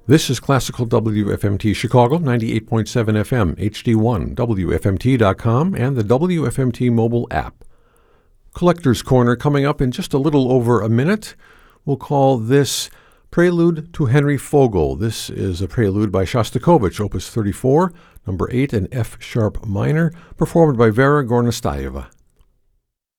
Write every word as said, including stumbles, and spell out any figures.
This is Classical W F M T Chicago, ninety-eight point seven F M, H D one, W F M T dot com, and the W F M T mobile app. Collector's Corner coming up in just a little over a minute. We'll call this Prelude to Henry Fogel. This is a prelude by Shostakovich, Opus thirty-four, number eight in F-sharp minor, performed by Vera Gornostayeva.